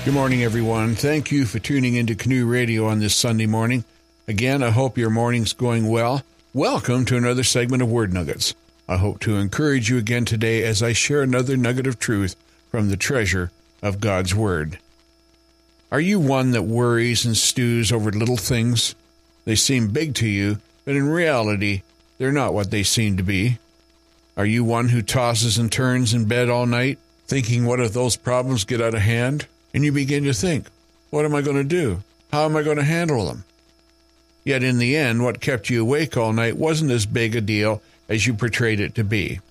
Good morning, everyone. Thank you for tuning into Canoe Radio on this Sunday morning. Again, I hope your morning's going well. Welcome to another segment of Word Nuggets. I hope to encourage you again today as I share another nugget of truth from the treasure of God's Word. Are you one that worries and stews over little things? They seem big to you, but in reality, they're not what they seem to be. Are you one who tosses and turns in bed all night, thinking, what if those problems get out of hand? And you begin to think, what am I going to do? How am I going to handle them? Yet in the end, what kept you awake all night wasn't as big a deal as you portrayed it to be.